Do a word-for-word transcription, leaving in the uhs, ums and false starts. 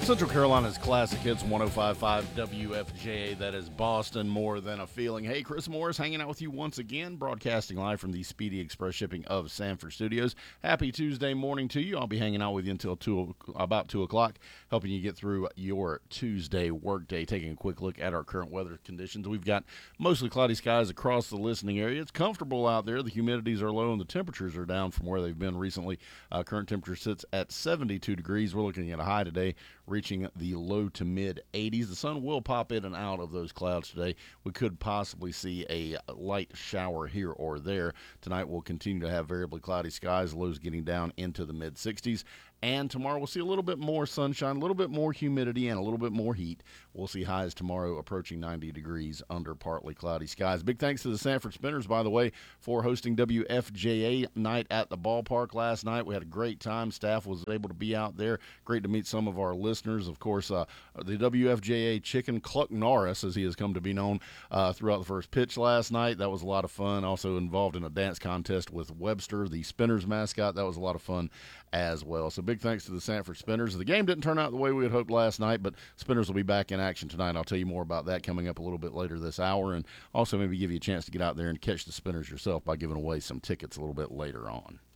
Central Carolina's Classic Hits one oh five point five W F J A. That is Boston More Than a Feeling. Hey, Chris Morris hanging out with you once again, broadcasting live from the Speedy Express Shipping of Sanford Studios. Happy Tuesday morning to you. I'll be hanging out with you until two, about two o'clock, helping you get through your Tuesday workday. Taking a quick look at our current weather conditions. We've got mostly cloudy skies across the listening area. It's comfortable out there. The humidities are low and the temperatures are down from where they've been recently. Uh, current temperature sits at seventy-two degrees. We're looking at a high today, reaching the low to mid eighties. The sun will pop in and out of those clouds today. We could possibly see a light shower here or there. Tonight we'll continue to have variably cloudy skies, lows getting down into the mid sixties. And tomorrow we'll see a little bit more sunshine, a little bit more humidity, and a little bit more heat. We'll see highs tomorrow approaching ninety degrees under partly cloudy skies. Big thanks to the Sanford Spinners, by the way, for hosting W F J A night at the ballpark last night. We had a great time. Staff was able to be out there. Great to meet some of our listeners. Of course, uh, the W F J A Chicken Cluck Norris, as he has come to be known, uh, throughout the first pitch last night. That was a lot of fun. Also involved in a dance contest with Webster, the Spinners mascot. That was a lot of fun as well. So big thanks to the Sanford Spinners. The game didn't turn out the way we had hoped last night, but Spinners will be back in action tonight. I'll tell you more about that coming up a little bit later this hour, and also maybe give you a chance to get out there and catch the Spinners yourself by giving away some tickets a little bit later on.